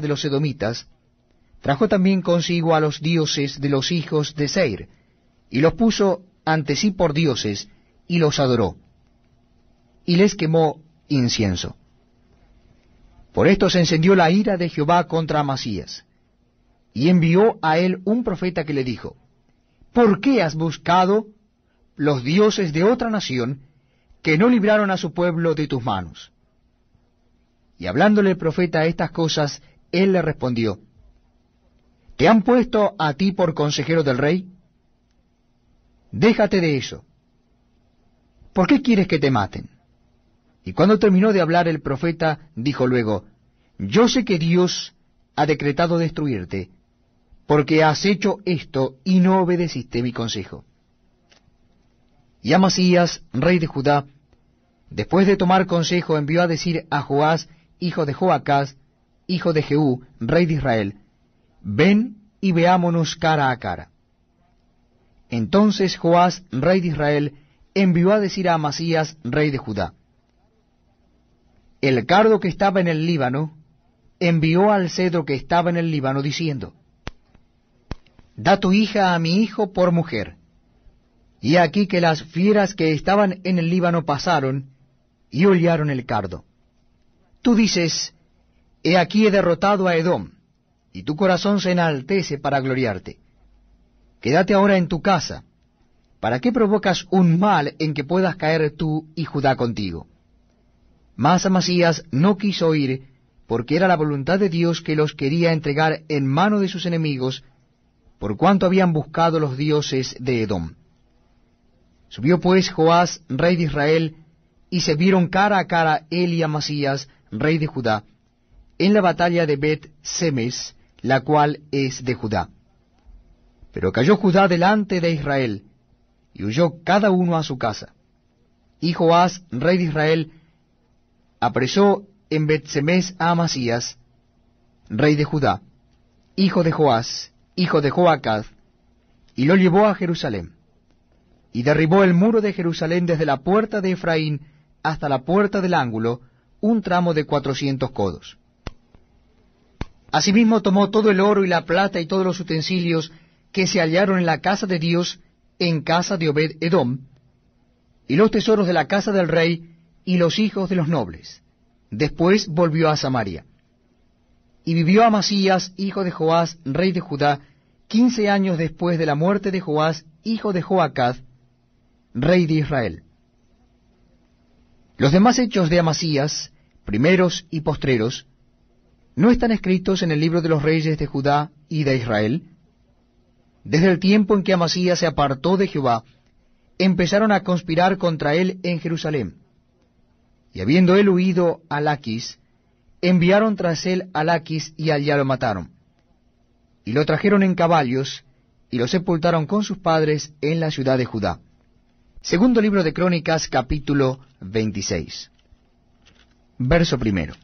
de los edomitas, trajo también consigo a los dioses de los hijos de Seir, y los puso ante sí por dioses, y los adoró, y les quemó incienso. Por esto se encendió la ira de Jehová contra Amasías, y envió a él un profeta que le dijo, ¿por qué has buscado los dioses de otra nación que no libraron a su pueblo de tus manos? Y hablándole el profeta estas cosas, él le respondió, ¿te han puesto a ti por consejero del rey? Déjate de eso. ¿Por qué quieres que te maten? Y cuando terminó de hablar el profeta, dijo luego, yo sé que Dios ha decretado destruirte, porque has hecho esto y no obedeciste mi consejo. Y Amasías, rey de Judá, después de tomar consejo, envió a decir a Joás, hijo de Joacás, hijo de Jehú, rey de Israel, ven y veámonos cara a cara. Entonces Joás, rey de Israel, envió a decir a Amasías, rey de Judá, el cardo que estaba en el Líbano envió al cedro que estaba en el Líbano, diciendo, da tu hija a mi hijo por mujer. Y aquí que las fieras que estaban en el Líbano pasaron y hollaron el cardo. Tú dices, he aquí he derrotado a Edom, y tu corazón se enaltece para gloriarte. Quédate ahora en tu casa. ¿Para qué provocas un mal en que puedas caer tú y Judá contigo? Mas Amasías no quiso ir, porque era la voluntad de Dios que los quería entregar en mano de sus enemigos, por cuanto habían buscado los dioses de Edom. Subió pues Joás, rey de Israel, y se vieron cara a cara él y Amasías, rey de Judá, en la batalla de Bet-Semes, la cual es de Judá. Pero cayó Judá delante de Israel, y huyó cada uno a su casa. Y Joás, rey de Israel, apresó en Bet-Semes a Amasías, rey de Judá, hijo de Joás, hijo de Joacaz, y lo llevó a Jerusalén. Y derribó el muro de Jerusalén desde la puerta de Efraín hasta la puerta del ángulo, un tramo de 400 codos. Asimismo tomó todo el oro y la plata y todos los utensilios que se hallaron en la casa de Dios, en casa de Obed-Edom, y los tesoros de la casa del rey y los hijos de los nobles. Después volvió a Samaria. Y vivió Amasías, hijo de Joás, rey de Judá, 15 años después de la muerte de Joás, hijo de Joacaz, rey de Israel. Los demás hechos de Amasías, primeros y postreros, ¿no están escritos en el libro de los reyes de Judá y de Israel? Desde el tiempo en que Amasías se apartó de Jehová, empezaron a conspirar contra él en Jerusalén. Y habiendo él huido a Laquis, enviaron tras él a Laquis y allá lo mataron. Y lo trajeron en caballos, y lo sepultaron con sus padres en la ciudad de Judá. Segundo libro de Crónicas, capítulo 26. Verso 1.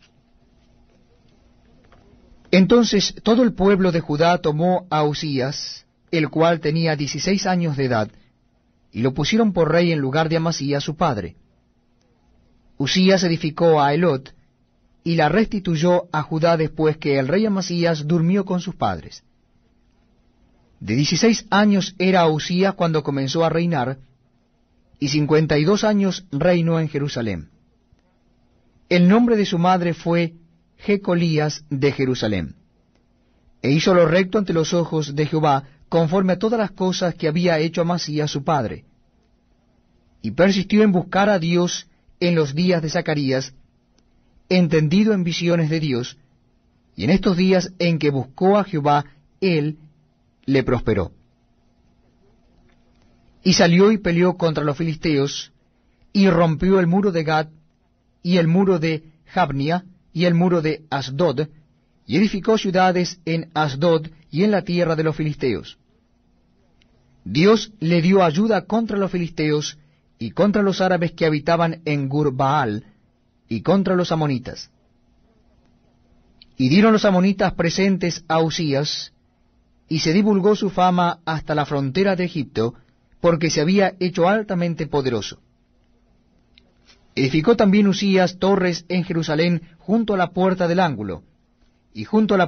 Entonces todo el pueblo de Judá tomó a Usías, el cual tenía 16 años de edad, y lo pusieron por rey en lugar de Amasías su padre. Usías edificó a Elot, y la restituyó a Judá después que el rey Amasías durmió con sus padres. De 16 años era Usías cuando comenzó a reinar, y 52 años reinó en Jerusalén. El nombre de su madre fue Jecolías de Jerusalén. E hizo lo recto ante los ojos de Jehová, conforme a todas las cosas que había hecho Amasías su padre. Y persistió en buscar a Dios en los días de Zacarías, entendido en visiones de Dios, y en estos días en que buscó a Jehová, él le prosperó. Y salió y peleó contra los filisteos, y rompió el muro de Gad, y el muro de Jabnia, y el muro de Asdod, y edificó ciudades en Asdod y en la tierra de los filisteos. Dios le dio ayuda contra los filisteos, y contra los árabes que habitaban en Gur-Baal, y contra los amonitas. Y dieron los amonitas presentes a Usías, y se divulgó su fama hasta la frontera de Egipto, porque se había hecho altamente poderoso. Edificó también Usías torres en Jerusalén junto a la puerta del ángulo, y junto a la